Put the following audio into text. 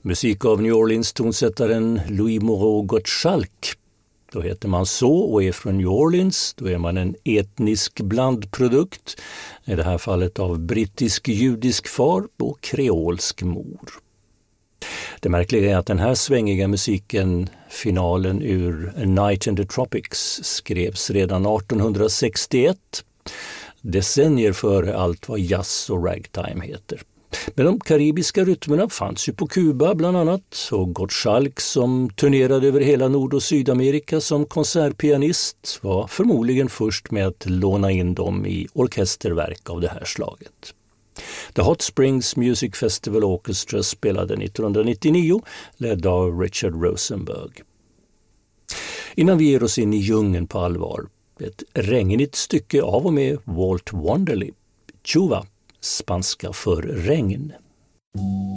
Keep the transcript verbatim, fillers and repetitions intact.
Musik av New Orleans tonsättaren Louis Moreau Gottschalk. Då heter man så och är från New Orleans. Då är man en etnisk blandprodukt. I det här fallet av brittisk-judisk far och kreolsk mor. Det märkliga är att den här svängiga musiken, finalen ur A Night in the Tropics, skrevs redan arton sextioett. Decennier före allt vad jazz och ragtime heter. Men de karibiska rytmerna fanns ju på Kuba bland annat, och Gottschalk som turnerade över hela Nord- och Sydamerika som konsertpianist var förmodligen först med att låna in dem i orkesterverk av det här slaget. The Hot Springs Music Festival Orchestra spelade nittonhundranittionio, ledd av Richard Rosenberg. Innan vi ger oss in i djungeln på allvar, ett regnigt stycke av och med Walt Wanderley, Chuva, spanska för regn.